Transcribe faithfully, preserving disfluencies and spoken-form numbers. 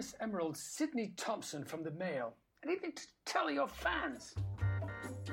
Miss Emerald Sydney Thompson from the Mail. Anything to tell your fans?